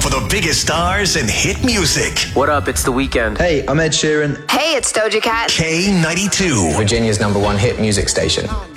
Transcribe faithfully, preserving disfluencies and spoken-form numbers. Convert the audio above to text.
for the biggest stars in hit music. What up? It's The Weeknd. Hey, I'm Ed Sheeran. Hey, it's Doja Cat. K ninety-two. Virginia's number one hit music station.